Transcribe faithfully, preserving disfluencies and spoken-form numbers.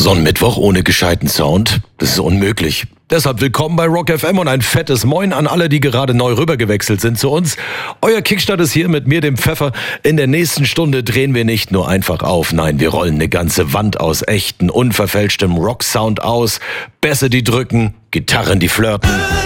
So ein Mittwoch ohne gescheiten Sound, das ist unmöglich. Deshalb willkommen bei Rock F M und ein fettes Moin an alle, die gerade neu rübergewechselt sind zu uns. Euer Kickstart ist hier mit mir, dem Pfeffer. In der nächsten Stunde drehen wir nicht nur einfach auf, nein, wir rollen eine ganze Wand aus echten, unverfälschtem Rock-Sound aus. Bässe, die drücken, Gitarren, die flirten.